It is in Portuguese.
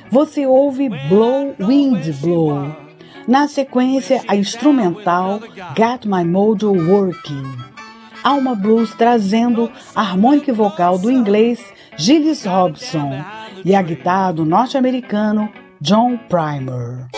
você ouve Blow Wind Blow. Na sequência, a instrumental Got My Mojo Working. Alma Blues trazendo a harmônica vocal do inglês Gilles Robson e a guitarra do norte-americano John Primer.